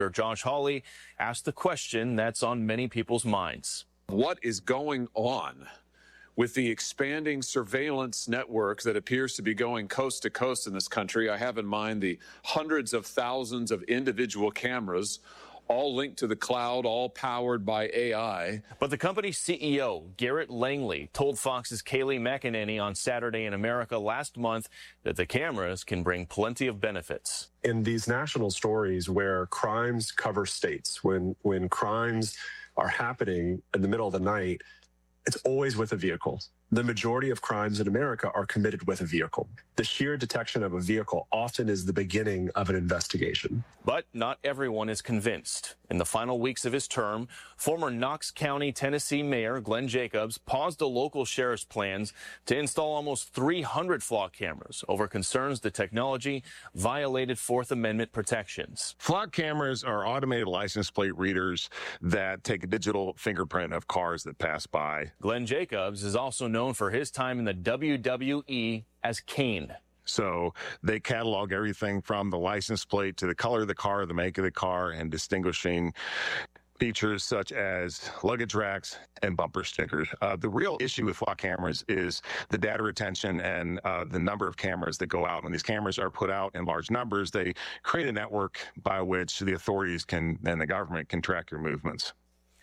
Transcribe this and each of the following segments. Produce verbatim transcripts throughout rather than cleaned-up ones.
Josh Hawley asked the question that's on many people's minds. What is going on with the expanding surveillance network that appears to be going coast to coast in this country? I have in mind the hundreds of thousands of individual cameras, all linked to the cloud, all powered by A I. But the company's C E O, Garrett Langley, told Fox's Kayleigh McEnany on Saturday in America last month that the cameras can bring plenty of benefits. In these national stories where crimes cover states, when, when crimes are happening in the middle of the night, it's always with a vehicle. The majority of crimes in America are committed with a vehicle. The sheer detection of a vehicle often is the beginning of an investigation. But not everyone is convinced. In the final weeks of his term, former Knox County, Tennessee Mayor Glenn Jacobs paused the local sheriff's plans to install almost three hundred flock cameras over concerns the technology violated Fourth Amendment protections. Flock cameras are automated license plate readers that take a digital fingerprint of cars that pass by. Glenn Jacobs is also known for his time in the W W E as Kane. So they catalog everything from the license plate to the color of the car, the make of the car, and distinguishing features such as luggage racks and bumper stickers. Uh, the real issue with flock cameras is the data retention and uh, the number of cameras that go out. When these cameras are put out in large numbers, they create a network by which the authorities can and the government can track your movements.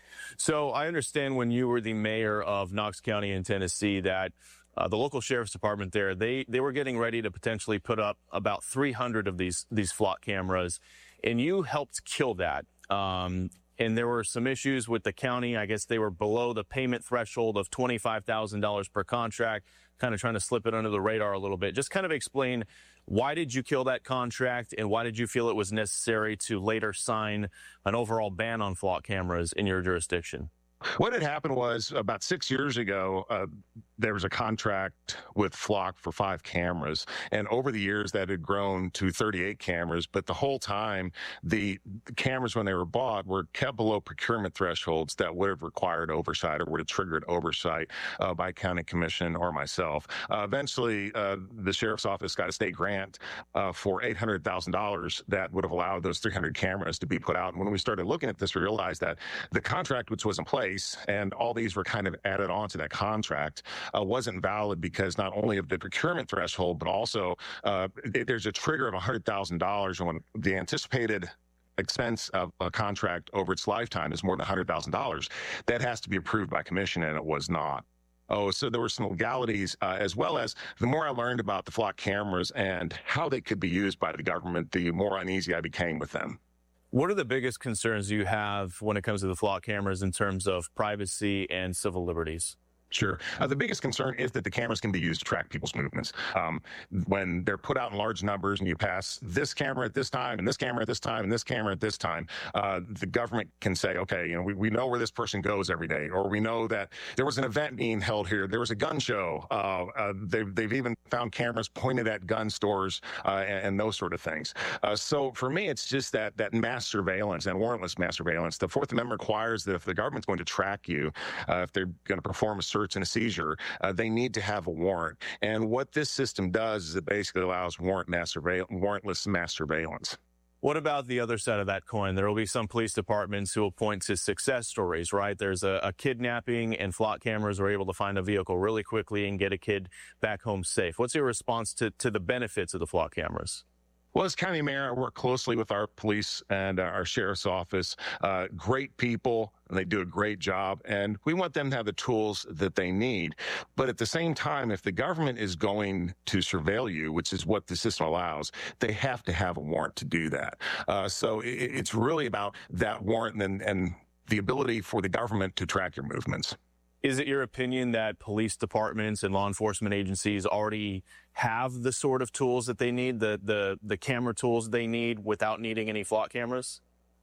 So I understand when you were the mayor of Knox County in Tennessee that uh, the local sheriff's department there, they, they were getting ready to potentially put up about three hundred of these, these flock cameras, and you helped kill that. Um, and there were some issues with the county. I guess they were below the payment threshold of twenty-five thousand dollars per contract, kind of trying to slip it under the radar a little bit. Just kind of explain, why did you kill that contract, and why did you feel it was necessary to later sign an overall ban on flock cameras in your jurisdiction? What had happened was about six years ago, uh, there was a contract with Flock for five cameras. And over the years, that had grown to thirty-eight cameras. But the whole time, the, the cameras, when they were bought, were kept below procurement thresholds that would have required oversight or would have triggered oversight uh, by county commission or myself. Uh, eventually, uh, the sheriff's office got a state grant uh, for eight hundred thousand dollars that would have allowed those three hundred cameras to be put out. And when we started looking at this, we realized that the contract, which was in place, and all these were kind of added on to that contract, uh, wasn't valid because not only of the procurement threshold, but also uh, it, there's a trigger of one hundred thousand dollars when the anticipated expense of a contract over its lifetime is more than one hundred thousand dollars. That has to be approved by commission, and it was not. Oh, so there were some legalities, uh, as well as the more I learned about the flock cameras and how they could be used by the government, the more uneasy I became with them. What are the biggest concerns you have when it comes to the flock cameras in terms of privacy and civil liberties? Sure. Uh, the biggest concern is that the cameras can be used to track people's movements. Um, when they're put out in large numbers and you pass this camera at this time and this camera at this time and this camera at this time, uh, the government can say, okay, you know, we, we know where this person goes every day, or we know that there was an event being held here. There was a gun show. Uh, uh, they've, they've even found cameras pointed at gun stores uh, and, and those sort of things. Uh, so for me, it's just that, that mass surveillance and warrantless mass surveillance. The Fourth Amendment requires that if the government's going to track you, uh, if they're going to perform a search and a seizure, uh, they need to have a warrant. And what this system does is it basically allows warrant mass surveil- warrantless mass surveillance. What about the other side of that coin? There will be some police departments who will point to success stories, right? There's a, a kidnapping and flock cameras were able to find a vehicle really quickly and get a kid back home safe. What's your response to, to the benefits of the flock cameras? Well, as county mayor, I work closely with our police and uh, our sheriff's office. Uh, great people, and they do a great job, and we want them to have the tools that they need. But at the same time, if the government is going to surveil you, which is what the system allows, they have to have a warrant to do that. Uh, so it, it's really about that warrant and, and the ability for the government to track your movements. Is it your opinion that police departments and law enforcement agencies already have the sort of tools that they need, the the the camera tools they need without needing any flock cameras?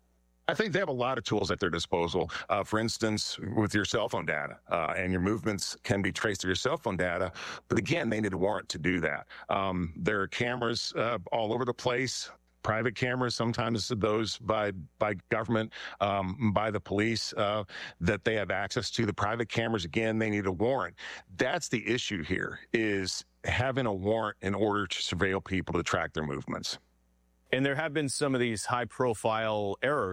I think they have a lot of tools at their disposal. Uh, for instance, with your cell phone data, uh, and your movements can be traced through your cell phone data. But again, they need a warrant to do that. Um, there are cameras uh, all over the place. Private cameras, sometimes those by by government, um, by the police, uh, that they have access to. The private cameras, again, they need a warrant. That's the issue here, is having a warrant in order to surveil people to track their movements. And there have been some of these high-profile errors